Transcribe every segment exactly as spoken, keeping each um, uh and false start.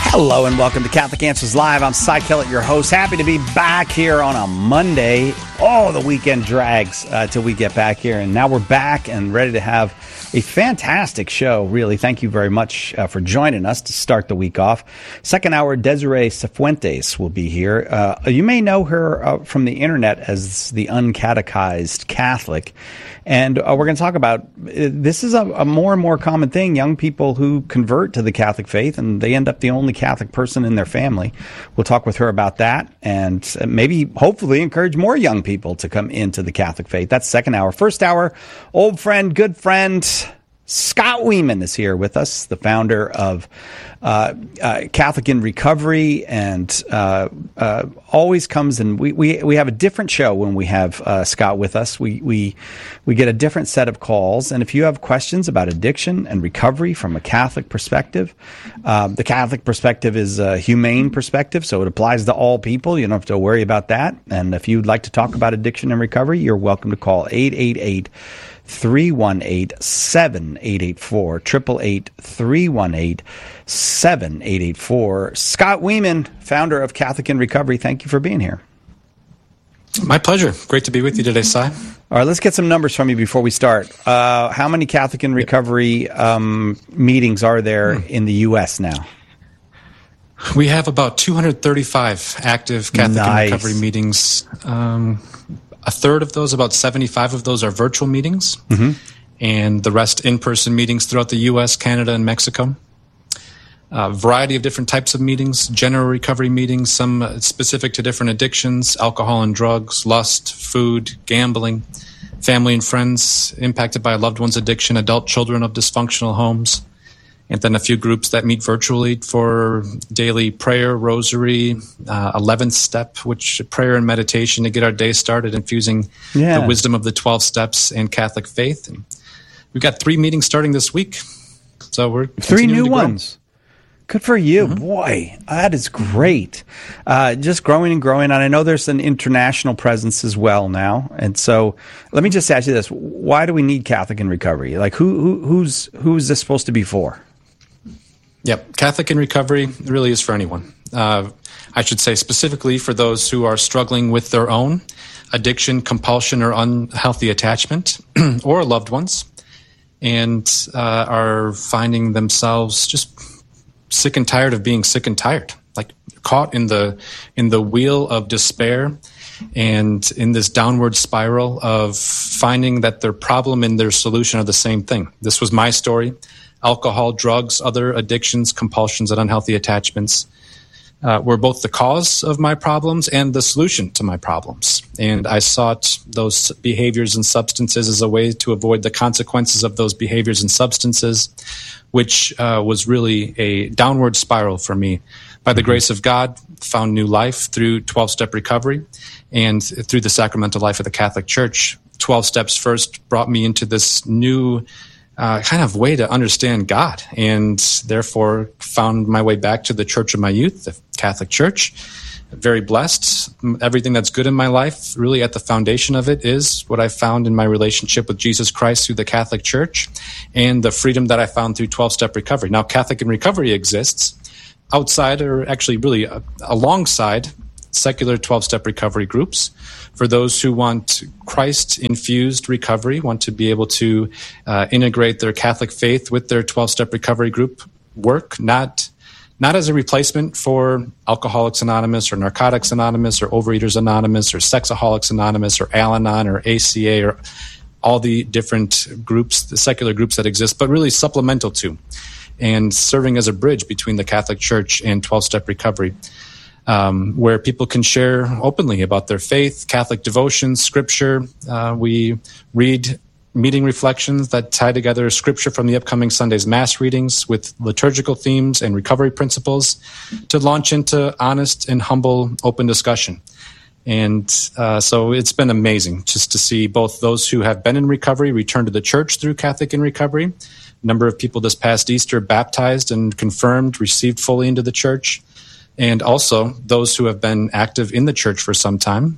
Hello and welcome to Catholic Answers Live. I'm Cy Kellett, your host. Happy to be back here on a Monday. Oh, the weekend drags uh, till we get back here. And now we're back and ready to have a fantastic show, really. Thank you very much uh, for joining us to start the week off. Second hour, Desiree Cifuentes will be here. Uh, you may know her uh, from the internet as the Uncatechized Catholic. And uh, we're going to talk about, uh, this is a, a more and more common thing, young people who convert to the Catholic faith and they end up the only Catholic person in their family. We'll talk with her about that and uh, maybe hopefully encourage more young people to come into the Catholic faith. That's second hour. First hour, old friend, good friend, Scott Weeman is here with us, the founder of uh, uh, Catholic in Recovery, and uh, uh, always comes and we, we we have a different show when we have uh, Scott with us. We we we get a different set of calls, and if you have questions about addiction and recovery from a Catholic perspective, uh, the Catholic perspective is a humane perspective, so it applies to all people. You don't have to worry about that. And if you'd like to talk about addiction and recovery, you're welcome to call eight eight eight, three one eight, seven eight eight four, eight eight eight, three one eight, seven eight eight four. Scott Weeman, founder of Catholic in Recovery, thank you for being here. My pleasure. Great to be with you today, Cy. All right, let's get some numbers from you before we start. Uh, how many Catholic in Recovery um, meetings are there hmm. in the U S now? We have about two hundred thirty-five active Catholic nice. in Recovery meetings. Um, A third of those, about seventy-five of those, are virtual meetings, mm-hmm. and the rest in-person meetings throughout the U S, Canada, and Mexico. A variety of different types of meetings, general recovery meetings, some specific to different addictions, alcohol and drugs, lust, food, gambling, family and friends impacted by a loved one's addiction, adult children of dysfunctional homes, and then a few groups that meet virtually for daily prayer, rosary, uh, eleventh step, which prayer and meditation to get our day started, infusing yeah. the wisdom of the twelve steps and Catholic faith. And we've got three meetings starting this week, so we're three new ones. Good for you. Mm-hmm. Boy, that is great. Uh, just growing and growing. And I know there's an international presence as well now. And so let me just ask you this. Why do we need Catholic in Recovery? Like who, who who's who is this supposed to be for? Yep. Catholic in Recovery really is for anyone. Uh, I should say specifically for those who are struggling with their own addiction, compulsion, or unhealthy attachment, or loved ones, and uh, are finding themselves just sick and tired of being sick and tired, like caught in the in the wheel of despair and in this downward spiral of finding that their problem and their solution are the same thing. This was my story. Alcohol, drugs, other addictions, compulsions, and unhealthy attachments uh, were both the cause of my problems and the solution to my problems. And I sought those behaviors and substances as a way to avoid the consequences of those behaviors and substances, which uh, was really a downward spiral for me. By the grace of God, found new life through twelve-step recovery and through the sacramental life of the Catholic Church. twelve steps first brought me into this new Uh, kind of way to understand God, and therefore found my way back to the church of my youth, the Catholic Church. Very blessed. Everything that's good in my life, really at the foundation of it, is what I found in my relationship with Jesus Christ through the Catholic Church and the freedom that I found through twelve-step recovery. Now, Catholic in Recovery exists outside, or actually really uh, alongside, secular twelve-step recovery groups for those who want Christ-infused recovery, want to be able to uh, integrate their Catholic faith with their twelve-step recovery group work, not not as a replacement for Alcoholics Anonymous or Narcotics Anonymous or Overeaters Anonymous or Sexaholics Anonymous or Al-Anon or A C A or all the different groups, the secular groups that exist, but really supplemental to and serving as a bridge between the Catholic Church and twelve-step recovery. Um, where people can share openly about their faith, Catholic devotions, scripture. Uh, we read meeting reflections that tie together scripture from the upcoming Sunday's Mass readings with liturgical themes and recovery principles to launch into honest and humble, open discussion. And uh, so it's been amazing just to see both those who have been in recovery return to the church through Catholic in Recovery. A number of people this past Easter baptized and confirmed, received fully into the church. And also those who have been active in the church for some time,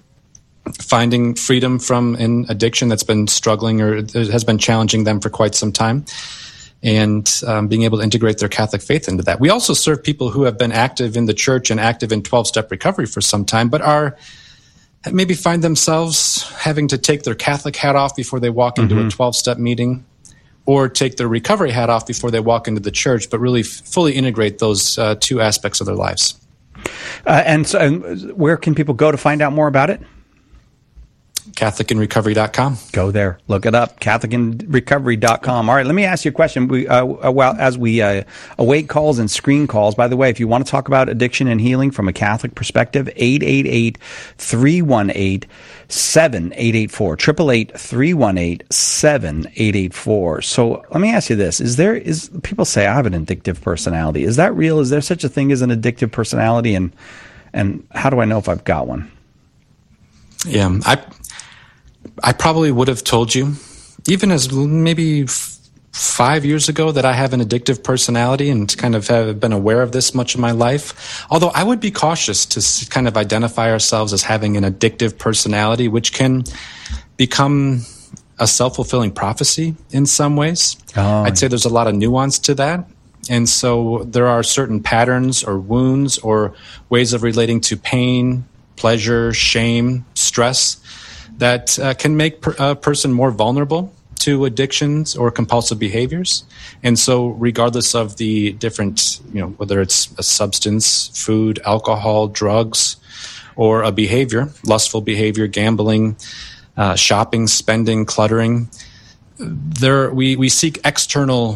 finding freedom from an addiction that's been struggling or has been challenging them for quite some time. and um, being able to integrate their Catholic faith into that. We also serve people who have been active in the church and active in twelve-step recovery for some time, but are maybe find themselves having to take their Catholic hat off before they walk into mm-hmm. a twelve-step meeting, or take their recovery hat off before they walk into the church, but really f- fully integrate those uh, two aspects of their lives. Uh, and so and where can people go to find out more about it? Catholic in Recovery dot com. Go there, look it up, Catholic in Recovery dot com. All right, let me ask you a question. We, uh, well, as we uh, await calls and screen calls, by the way, if you want to talk about addiction and healing from a Catholic perspective, eight eight eight, three one eight, seven eight eight four, eight eight eight, three one eight, seven eight eight four. So let me ask you this. Is there, is people say I have an addictive personality. Is that real? Is there such a thing as an addictive personality? And, and how do I know if I've got one? Yeah, I... I probably would have told you, even as maybe f- five years ago, that I have an addictive personality and kind of have been aware of this much of my life. Although I would be cautious to kind of identify ourselves as having an addictive personality, which can become a self-fulfilling prophecy in some ways. Oh. I'd say there's a lot of nuance to that. And so there are certain patterns or wounds or ways of relating to pain, pleasure, shame, stress that uh, can make per- a person more vulnerable to addictions or compulsive behaviors. And so regardless of the different, you know, whether it's a substance, food, alcohol, drugs, or a behavior, lustful behavior, gambling, uh, shopping, spending, cluttering, there we, we seek external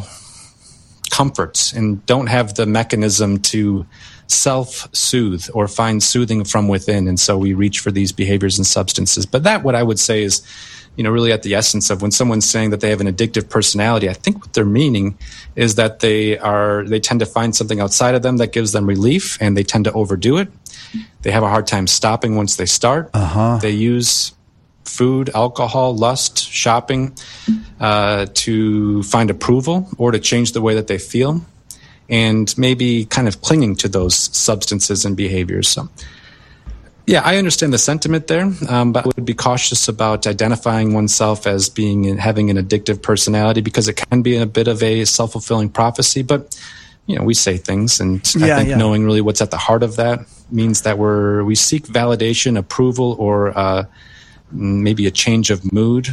comforts and don't have the mechanism to self-soothe or find soothing from within. And so we reach for these behaviors and substances. But that, what I would say is, you know, really at the essence of when someone's saying that they have an addictive personality, I think what they're meaning is that they are, they tend to find something outside of them that gives them relief, and they tend to overdo it. They have a hard time stopping once they start. Uh-huh. They use food, alcohol, lust, shopping uh, to find approval or to change the way that they feel, and maybe kind of clinging to those substances and behaviors. So, yeah, I understand the sentiment there, um, but I would be cautious about identifying oneself as being having an addictive personality, because it can be a bit of a self-fulfilling prophecy. But, you know, we say things, and yeah, I think yeah. knowing really what's at the heart of that means that we're we seek validation, approval, or uh, maybe a change of mood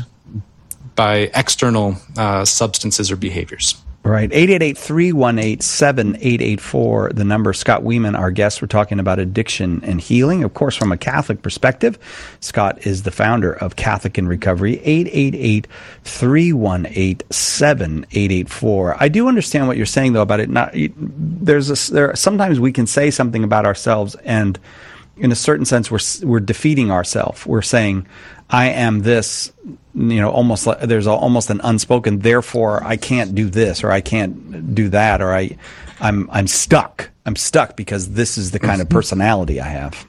by external uh, substances or behaviors. Right. eight eight eight, three one eight, seven eight eight four, the number. Scott Wieman, our guest. We're talking about addiction and healing, of course, from a Catholic perspective. Scott is the founder of Catholic in Recovery. eight eight eight, three one eight, seven eight eight four. I do understand what you're saying, though, about it. Not there's a, there. Sometimes we can say something about ourselves, and in a certain sense, we're we're defeating ourselves. We're saying, I am this, you know, almost like there's a, almost an unspoken, therefore I can't do this, or I can't do that, or I, I'm I'm stuck. I'm stuck because this is the kind of personality I have.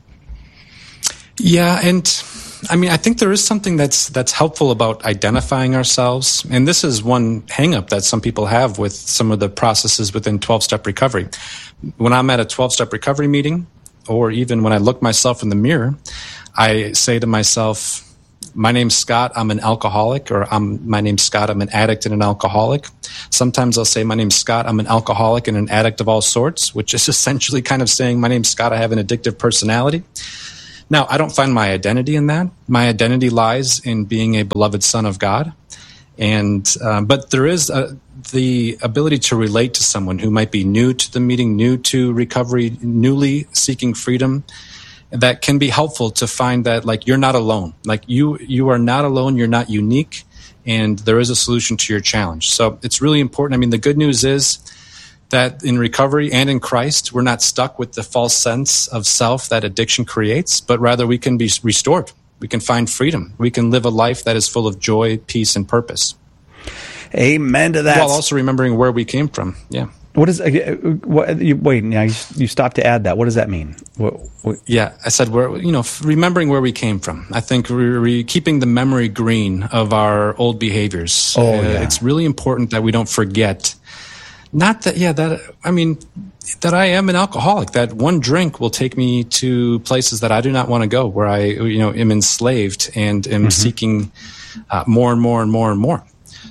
Yeah, and I mean, I think there is something that's that's helpful about identifying ourselves, and this is one hang-up that some people have with some of the processes within twelve-step recovery. When I'm at a twelve-step recovery meeting, or even when I look myself in the mirror, I say to myself, my name's Scott, I'm an alcoholic, or I'm, my name's Scott, I'm an addict and an alcoholic. Sometimes I'll say, my name's Scott, I'm an alcoholic and an addict of all sorts, which is essentially kind of saying, my name's Scott, I have an addictive personality. Now, I don't find my identity in that. My identity lies in being a beloved son of God. And um, but there is a, the ability to relate to someone who might be new to the meeting, new to recovery, newly seeking freedom. That can be helpful to find that, like, you're not alone. Like, you you are not alone. You're not unique, and there is a solution to your challenge. So it's really important. I mean, the good news is that in recovery and in Christ, we're not stuck with the false sense of self that addiction creates, but rather we can be restored. We can find freedom. We can live a life that is full of joy, peace, and purpose. Amen to that. While also remembering where we came from. Yeah. What is? Uh, what, you, wait, now you, you stopped to add that. What does that mean? What, what? Yeah, I said we're you know remembering where we came from. I think we're, we're keeping the memory green of our old behaviors. Oh, uh, yeah. It's really important that we don't forget. Not that, yeah, that I mean, that I am an alcoholic. That one drink will take me to places that I do not want to go, where I you know am enslaved and am mm-hmm. seeking uh, more and more and more and more.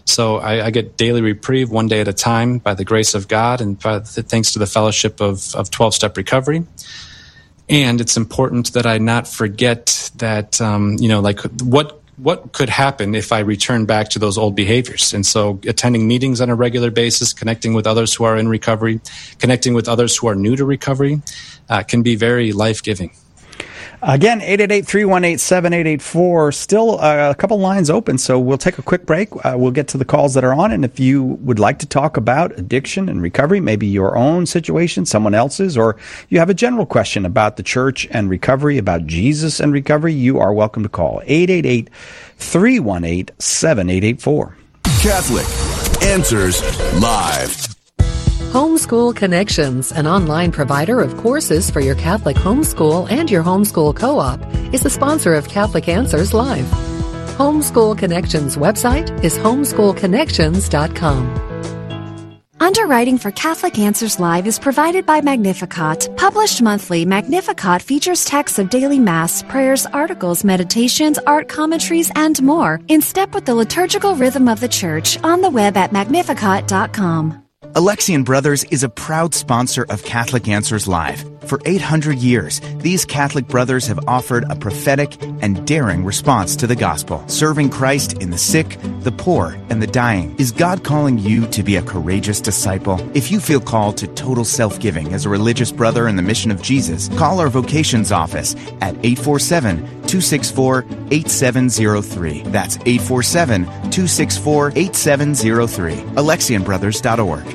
So I, I get daily reprieve one day at a time by the grace of God and by the, thanks to the fellowship of, of twelve-step recovery. And it's important that I not forget that, um, you know, like what what could happen if I return back to those old behaviors. And so attending meetings on a regular basis, connecting with others who are in recovery, connecting with others who are new to recovery uh, can be very life-giving. Again, eight eight eight, three one eight, seven eight eight four. Still uh, a couple lines open, so we'll take a quick break. Uh, we'll get to the calls that are on, and if you would like to talk about addiction and recovery, maybe your own situation, someone else's, or you have a general question about the church and recovery, about Jesus and recovery, you are welcome to call eight eight eight, three one eight, seven eight eight four. Catholic Answers Live. Homeschool Connections, an online provider of courses for your Catholic homeschool and your homeschool co-op, is the sponsor of Catholic Answers Live. Homeschool Connections website is homeschool connections dot com. Underwriting for Catholic Answers Live is provided by Magnificat. Published monthly, Magnificat features texts of daily Mass, prayers, articles, meditations, art commentaries, and more, in step with the liturgical rhythm of the Church, on the web at magnificat dot com. Alexian Brothers is a proud sponsor of Catholic Answers Live. For eight hundred years, these Catholic brothers have offered a prophetic and daring response to the gospel, serving Christ in the sick, the poor, and the dying. Is God calling you to be a courageous disciple? If you feel called to total self-giving as a religious brother in the mission of Jesus, call our vocations office at eight four seven, two six four, eight seven zero three. That's eight four seven, two six four, eight seven zero three. Alexian Brothers dot org.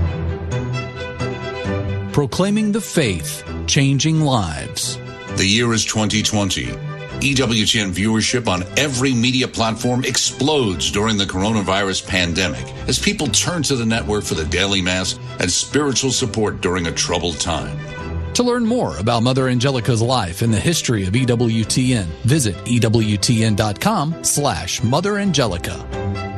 Proclaiming the faith, changing lives. The year is twenty twenty. E W T N viewership on every media platform explodes during the coronavirus pandemic as people turn to the network for the daily Mass and spiritual support during a troubled time. To learn more about Mother Angelica's life and the history of E W T N, visit E W T N dot com slash Mother Angelica.